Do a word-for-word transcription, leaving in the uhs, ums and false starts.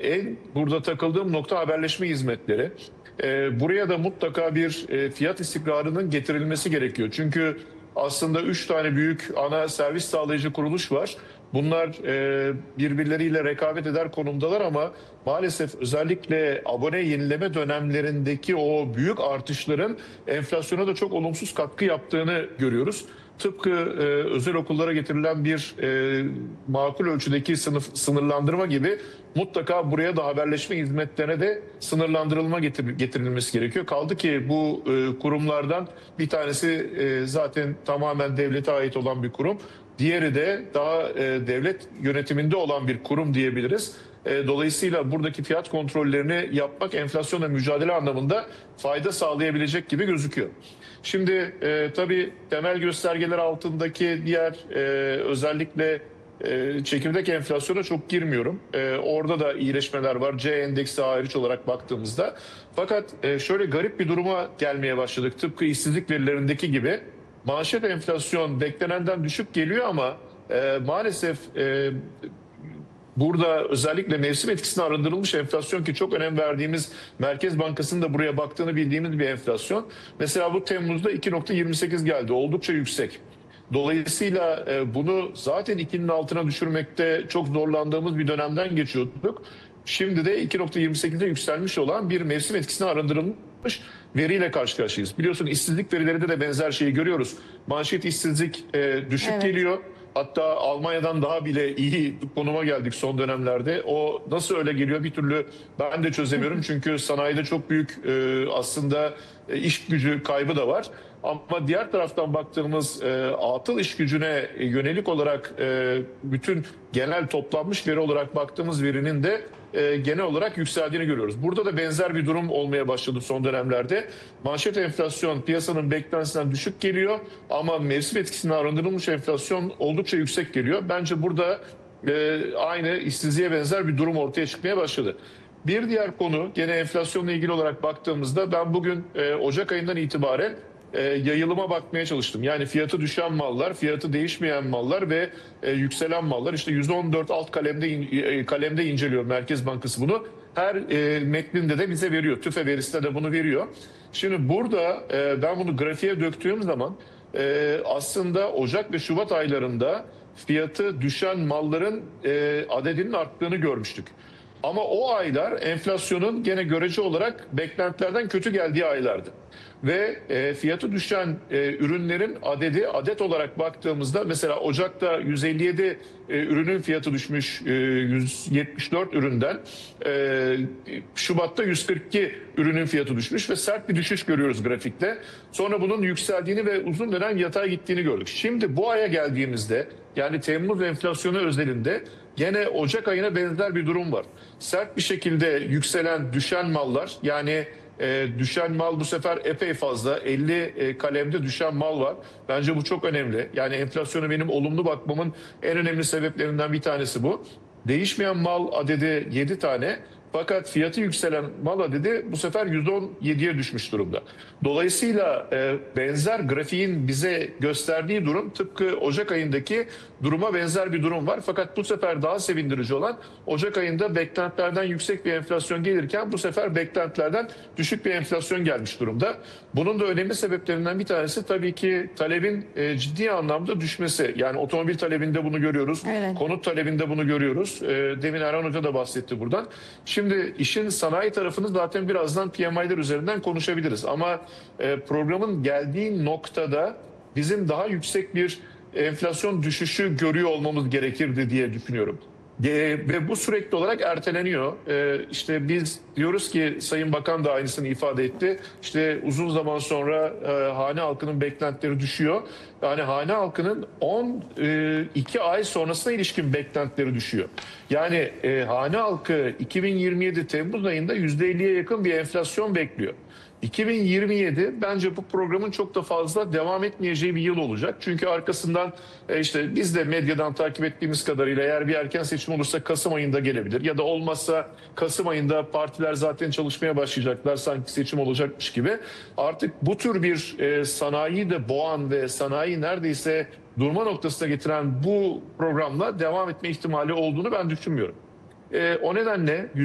en burada takıldığım nokta haberleşme hizmetleri. E, buraya da mutlaka bir e, fiyat istikrarının getirilmesi gerekiyor. Çünkü aslında üç tane büyük ana servis sağlayıcı kuruluş var. Bunlar e, birbirleriyle rekabet eder konumdalar ama maalesef özellikle abone yenileme dönemlerindeki o büyük artışların enflasyona da çok olumsuz katkı yaptığını görüyoruz. Tıpkı e, özel okullara getirilen bir e, makul ölçüdeki sınıf sınırlandırma gibi mutlaka buraya da haberleşme hizmetlerine de sınırlandırılma getir, getirilmesi gerekiyor. Kaldı ki bu e, kurumlardan bir tanesi e, zaten tamamen devlete ait olan bir kurum. Diğeri de daha e, devlet yönetiminde olan bir kurum diyebiliriz. E, dolayısıyla buradaki fiyat kontrollerini yapmak enflasyonla mücadele anlamında fayda sağlayabilecek gibi gözüküyor. Şimdi e, tabii temel göstergeler altındaki diğer e, özellikle e, çekirdek enflasyona çok girmiyorum. E, orada da iyileşmeler var. C endeksi hariç olarak baktığımızda. Fakat e, şöyle garip bir duruma gelmeye başladık. Tıpkı işsizlik verilerindeki gibi. Manşet enflasyon beklenenden düşük geliyor ama e, maalesef e, burada özellikle mevsim etkisine arındırılmış enflasyon ki çok önem verdiğimiz Merkez Bankası'nın da buraya baktığını bildiğimiz bir enflasyon. Mesela bu Temmuz'da iki nokta yirmi sekiz geldi. Oldukça yüksek. Dolayısıyla e, bunu zaten ikinin altına düşürmekte çok zorlandığımız bir dönemden geçiyorduk. Şimdi de iki nokta yirmi sekize yükselmiş olan bir mevsim etkisine arındırılmış veriyle karşı karşıyayız. Biliyorsun işsizlik verilerinde de benzer şeyi görüyoruz. Manşet işsizlik e, düşük Evet. geliyor. Hatta Almanya'dan daha bile iyi konuma geldik son dönemlerde. O nasıl öyle geliyor bir türlü ben de çözemiyorum. Çünkü sanayide çok büyük e, aslında e, iş gücü kaybı da var. Ama diğer taraftan baktığımız e, atıl iş gücüne yönelik olarak e, bütün genel toplanmış veri olarak baktığımız verinin de e, genel olarak yükseldiğini görüyoruz. Burada da benzer bir durum olmaya başladı son dönemlerde. Manşet enflasyon piyasanın beklentisinden düşük geliyor ama mevsim etkisinden arındırılmış enflasyon oldukça yüksek geliyor. Bence burada e, aynı işsizliğe benzer bir durum ortaya çıkmaya başladı. Bir diğer konu gene enflasyonla ilgili olarak baktığımızda ben bugün e, Ocak ayından itibaren e, yayılıma bakmaya çalıştım. Yani fiyatı düşen mallar, fiyatı değişmeyen mallar ve e, yükselen mallar. İşte yüzde on dört alt kalemde in, kalemde inceliyor Merkez Bankası bunu. Her e, metninde de bize veriyor. TÜFE verisinde de bunu veriyor. Şimdi burada e, ben bunu grafiğe döktüğüm zaman e, aslında Ocak ve Şubat aylarında fiyatı düşen malların e, adedinin arttığını görmüştük. Ama o aylar enflasyonun gene görece olarak beklentilerden kötü geldiği aylardı. Ve e, fiyatı düşen e, ürünlerin adedi adet olarak baktığımızda mesela Ocak'ta yüz elli yedi e, ürünün fiyatı düşmüş e, yüz yetmiş dört üründen. E, Şubat'ta yüz kırk iki ürünün fiyatı düşmüş ve sert bir düşüş görüyoruz grafikte. Sonra bunun yükseldiğini ve uzun dönem yatay gittiğini gördük. Şimdi bu aya geldiğimizde yani Temmuz enflasyonu özelinde gene Ocak ayına benzer bir durum var. Sert bir şekilde yükselen, düşen mallar yani e, düşen mal bu sefer epey fazla elli e, kalemde düşen mal var. Bence bu çok önemli. Yani enflasyona benim olumlu bakmamın en önemli sebeplerinden bir tanesi bu. Değişmeyen mal adedi yedi tane. Fakat fiyatı yükselen mal adedi bu sefer yüzde on yediye düşmüş durumda. Dolayısıyla e, benzer grafiğin bize gösterdiği durum tıpkı Ocak ayındaki duruma benzer bir durum var. Fakat bu sefer daha sevindirici olan Ocak ayında beklentilerden yüksek bir enflasyon gelirken bu sefer beklentilerden düşük bir enflasyon gelmiş durumda. Bunun da önemli sebeplerinden bir tanesi tabii ki talebin e, ciddi anlamda düşmesi. Yani otomobil talebinde bunu görüyoruz. Evet. Konut talebinde bunu görüyoruz. E, demin Erhan Hoca da bahsetti buradan. Şimdi işin sanayi tarafını zaten birazdan P M I'ler üzerinden konuşabiliriz. Ama e, programın geldiği noktada bizim daha yüksek bir enflasyon düşüşü görüyor olmamız gerekirdi diye düşünüyorum. E, ve bu sürekli olarak erteleniyor. E, işte biz diyoruz ki Sayın Bakan da aynısını ifade etti. İşte uzun zaman sonra e, hane halkının beklentileri düşüyor. Yani hane halkının on iki ay sonrasına ilişkin beklentileri düşüyor. Yani e, hane halkı iki bin yirmi yedi Temmuz ayında yüzde elliye yakın bir enflasyon bekliyor. iki bin yirmi yedi bence bu programın çok da fazla devam etmeyeceği bir yıl olacak. Çünkü arkasından e, işte biz de medyadan takip ettiğimiz kadarıyla eğer bir erken seçim olursa Kasım ayında gelebilir. Ya da olmazsa Kasım ayında partiler zaten çalışmaya başlayacaklar sanki seçim olacakmış gibi. Artık bu tür bir e, sanayiyi de boğan ve sanayi neredeyse durma noktasına getiren bu programla devam etme ihtimali olduğunu ben düşünmüyorum. E, o nedenle